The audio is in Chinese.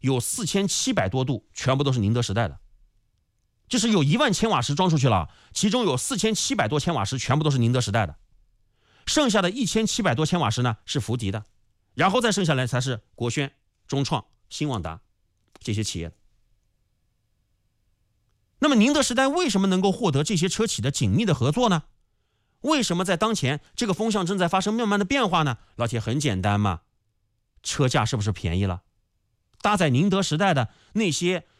有4700多度全部都是宁德时代的，就是有1万千瓦时装出去了，其中有4700多千瓦时全部都是宁德时代的，剩下的1700多千瓦时呢是福迪的，然后再剩下来才是国轩、中创、新旺达这些企业。那么宁德时代为什么能够获得这些车企的紧密的合作呢？为什么在当前这个风向正在发生慢慢的变化呢？老铁，很简单嘛，车价是不是便宜了？搭载宁德时代的那些